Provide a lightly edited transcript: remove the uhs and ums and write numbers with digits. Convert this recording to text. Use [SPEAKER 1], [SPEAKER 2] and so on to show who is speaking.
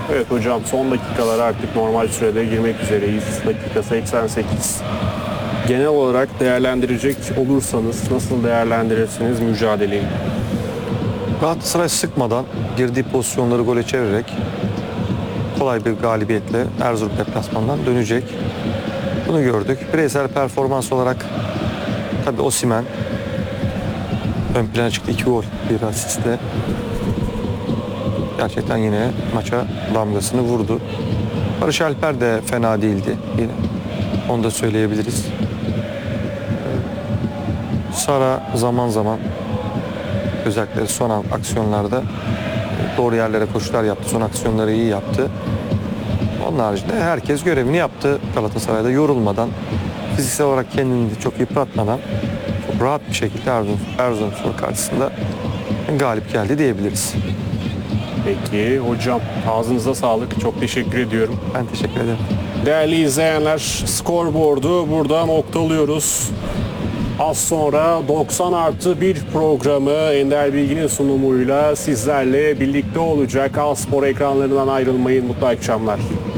[SPEAKER 1] Evet hocam, son dakikalar artık normal sürede girmek üzereyiz. Dakika 88. Genel olarak değerlendirecek olursanız nasıl değerlendirirsiniz mücadeleyi?
[SPEAKER 2] Galatasaray sıkmadan girdiği pozisyonları gole çevirerek kolay bir galibiyetle Erzurum deplasmanından dönecek. Bunu gördük. Bireysel performans olarak tabii Osimhen ön plana çıktı. 2 gol, bir asistle. Gerçekten yine maça damgasını vurdu. Barış Alper de fena değildi. Yine onu da söyleyebiliriz. Sara zaman zaman özellikle son aksiyonlarda doğru yerlere koşular yaptı. Son aksiyonları iyi yaptı. Onun haricinde herkes görevini yaptı Galatasaray'da yorulmadan, fiziksel olarak kendini de çok yıpratmadan çok rahat bir şekilde Erzurumspor karşısında galip geldi diyebiliriz.
[SPEAKER 1] Peki hocam, ağzınıza sağlık. Çok teşekkür ediyorum.
[SPEAKER 2] Ben teşekkür ederim.
[SPEAKER 1] Değerli izleyenler, skorboardu burada noktalıyoruz. Az sonra 90+1 programı Ender Bilgin'in sunumuyla sizlerle birlikte olacak. A Spor ekranlarından ayrılmayın. Mutlu akşamlar.